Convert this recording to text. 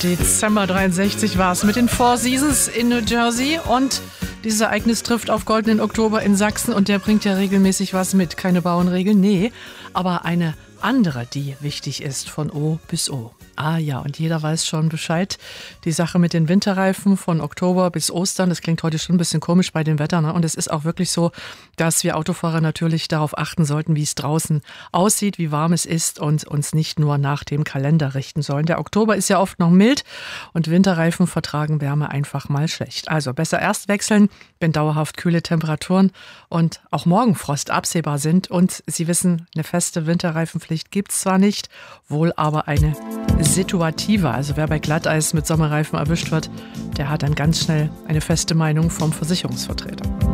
Dezember 63 war es mit den Four Seasons in New Jersey und dieses Ereignis trifft auf goldenen Oktober in Sachsen und der bringt ja regelmäßig was mit. Keine Bauernregel, nee, aber eine andere, die wichtig ist, von O bis O. Ah ja, und jeder weiß schon Bescheid. Die Sache mit den Winterreifen von Oktober bis Ostern, das klingt heute schon ein bisschen komisch bei dem Wetter, ne? Und es ist auch wirklich so, dass wir Autofahrer natürlich darauf achten sollten, wie es draußen aussieht, wie warm es ist und uns nicht nur nach dem Kalender richten sollen. Der Oktober ist ja oft noch mild und Winterreifen vertragen Wärme einfach mal schlecht. Also besser erst wechseln, wenn dauerhaft kühle Temperaturen und auch Morgenfrost absehbar sind. Und Sie wissen, eine feste Winterreifenpflicht gibt es zwar nicht, wohl aber eine situative. Also wer bei Glatteis mit Sommerreifen erwischt wird, der hat dann ganz schnell eine feste Meinung vom Versicherungsvertreter.